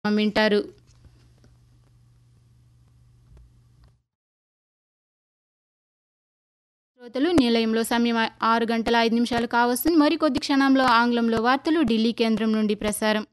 వింటారు. శ్రోతలు నిలయంలో సమయం 6 గంటల 5 నిమిషాలు కావస్తుంది. మరికొద్ది క్షణంలో ఆంగ్లంలో వార్తలు ఢిల్లీ కేంద్రం నుండి ప్రసారం.